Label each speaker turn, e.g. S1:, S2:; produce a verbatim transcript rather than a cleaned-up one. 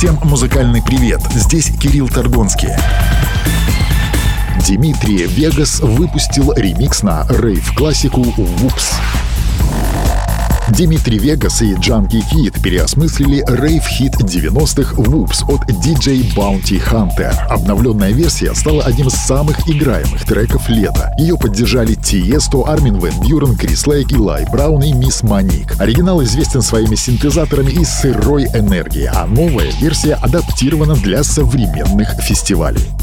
S1: Всем музыкальный привет, здесь Кирилл Торгонский. Димитри Вегас выпустил ремикс на рейв-классику «Вупс». Димитри Вегас и Джанки Кид переосмыслили рейв-хит девяностых «Whoops» от ди джей Bounty Hunter. Обновленная версия стала одним из самых играемых треков лета. Ее поддержали Тиесто, Армин ван Бюрен, Крис Лейк, Илай Браун и Мисс Моник. Оригинал известен своими синтезаторами и сырой энергией, а новая версия адаптирована для современных фестивалей.